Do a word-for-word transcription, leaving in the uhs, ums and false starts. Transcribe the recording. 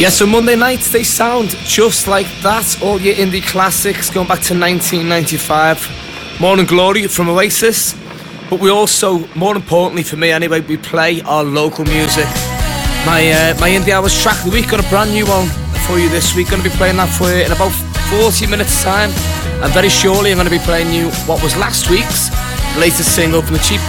Yeah, so Monday nights, they sound just like that. All your indie classics going back to nineteen ninety-five. Morning Glory from Oasis. But we also, more importantly for me anyway, we play our local music. My uh, my Indie Hours track of the week, got a brand new one for you this week. Going to be playing that for you in about forty minutes time. And very shortly I'm going to be playing you what was last week's latest single from the Cheap